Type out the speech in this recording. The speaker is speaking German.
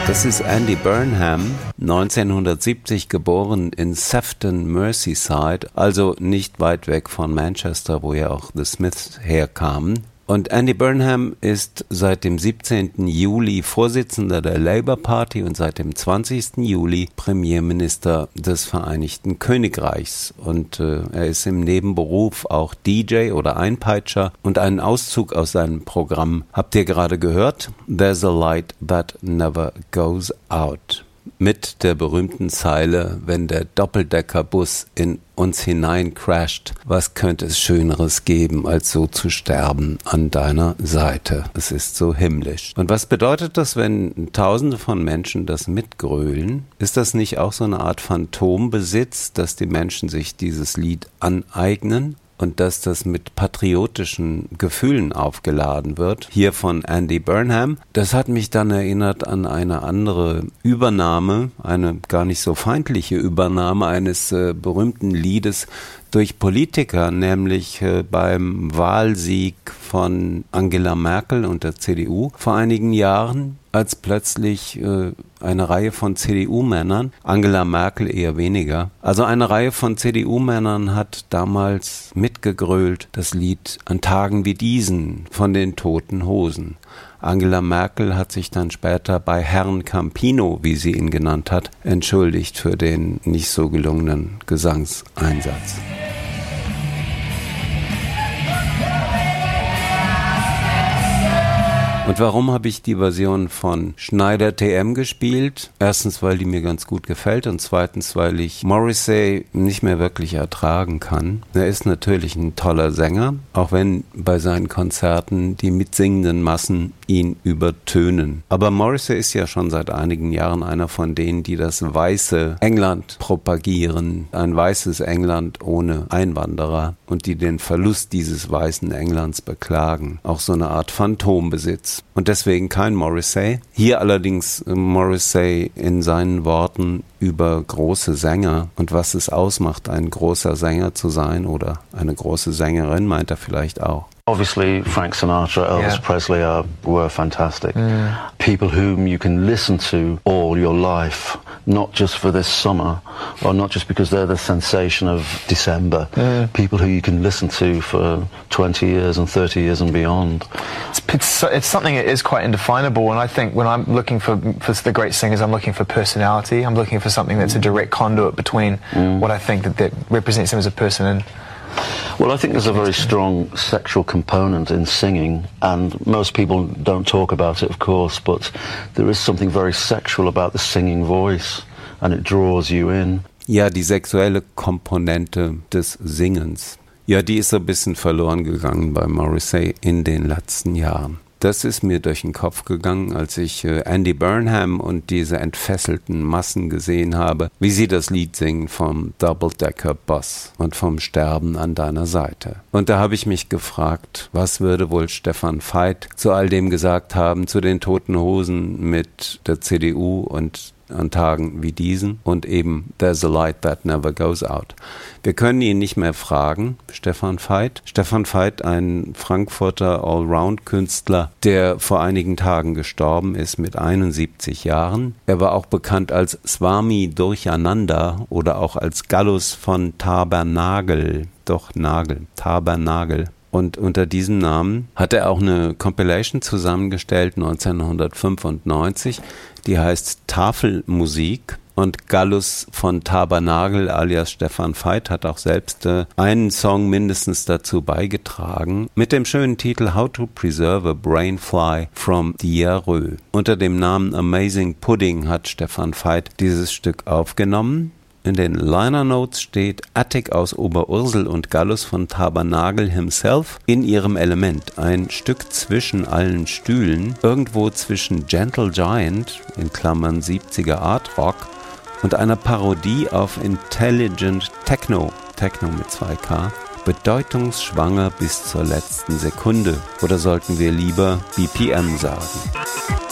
Das ist Andy Burnham, 1970 geboren in Sefton, Merseyside, also nicht weit weg von Manchester, wo ja auch The Smiths herkamen. Und Andy Burnham ist seit dem 17. Juli Vorsitzender der Labour Party und seit dem 20. Juli Premierminister des Vereinigten Königreichs. Und er ist im Nebenberuf auch DJ oder Einpeitscher. Und einen Auszug aus seinem Programm habt ihr gerade gehört. There's a light that never goes out. Mit der berühmten Zeile, wenn der Doppeldeckerbus in uns hinein crasht, was könnte es Schöneres geben, als so zu sterben an deiner Seite? Es ist so himmlisch. Und was bedeutet das, wenn Tausende von Menschen das mitgrölen? Ist das nicht auch so eine Art Phantombesitz, dass die Menschen sich dieses Lied aneignen? Und dass das mit patriotischen Gefühlen aufgeladen wird. Hier von Andy Burnham. Das hat mich dann erinnert an eine andere Übernahme, eine gar nicht so feindliche Übernahme eines berühmten Liedes durch Politiker, nämlich beim Wahlsieg von Angela Merkel und der CDU vor einigen Jahren, als plötzlich eine Reihe von CDU-Männern, Angela Merkel eher weniger, also eine Reihe von CDU-Männern hat damals mitgegrölt das Lied An Tagen wie diesen von den Toten Hosen. Angela Merkel hat sich dann später bei Herrn Campino, wie sie ihn genannt hat, entschuldigt für den nicht so gelungenen Gesangseinsatz. Und warum habe ich die Version von Schneider TM gespielt? Erstens, weil die mir ganz gut gefällt und zweitens, weil ich Morrissey nicht mehr wirklich ertragen kann. Er ist natürlich ein toller Sänger, auch wenn bei seinen Konzerten die mitsingenden Massen ihn übertönen. Aber Morrissey ist ja schon seit einigen Jahren einer von denen, die das weiße England propagieren. Ein weißes England ohne Einwanderer und die den Verlust dieses weißen Englands beklagen. Auch so eine Art Phantombesitz. Und deswegen kein Morrissey. Hier allerdings Morrissey in seinen Worten über große Sänger und was es ausmacht, ein großer Sänger zu sein oder eine große Sängerin, meint er vielleicht auch. Obviously, Frank Sinatra, Elvis Presley were fantastic. People whom you can listen to all your life, not just for this summer, or not just because they're the sensation of December. People who you can listen to for 20 years and 30 years and beyond. It's something that is quite indefinable, and I think when I'm looking for the great singers, I'm looking for personality. I'm looking for something that's a direct conduit between what I think that represents them as a person and well, I think there's a very strong sexual component in singing, and most people don't talk about it, of course, but there is something very sexual about the singing voice, and it draws you in. Ja, die sexuelle Komponente des Singens. Ja, die ist so ein bisschen verloren gegangen bei Morrissey in den letzten Jahren. Das ist mir durch den Kopf gegangen, als ich Andy Burnham und diese entfesselten Massen gesehen habe, wie sie das Lied singen vom Double-Decker-Bus und vom Sterben an deiner Seite. Und da habe ich mich gefragt, was würde wohl Stefan Veit zu all dem gesagt haben, zu den Toten Hosen mit der CDU und an Tagen wie diesen und eben There's a light that never goes out. Wir können ihn nicht mehr fragen, Stefan Veit. Stefan Veit, ein Frankfurter Allround-Künstler, der vor einigen Tagen gestorben ist mit 71 Jahren. Er war auch bekannt als Swami Durcheinander oder auch als Gallus von Tabernagel. Tabernagel. Und unter diesem Namen hat er auch eine Compilation zusammengestellt 1995, die heißt Tafelmusik. Und Gallus von Tabernagel alias Stefan Veit hat auch selbst einen Song mindestens dazu beigetragen mit dem schönen Titel How to Preserve a Brainfly from Diarrhoe. Unter dem Namen Amazing Pudding hat Stefan Veit dieses Stück aufgenommen. In den Liner Notes steht Attic aus Oberursel und Gallus von Tabernagel himself in ihrem Element. Ein Stück zwischen allen Stühlen, irgendwo zwischen Gentle Giant, in Klammern 70er Art Rock, und einer Parodie auf Intelligent Techno, Techno mit 2K, bedeutungsschwanger bis zur letzten Sekunde. Oder sollten wir lieber BPM sagen?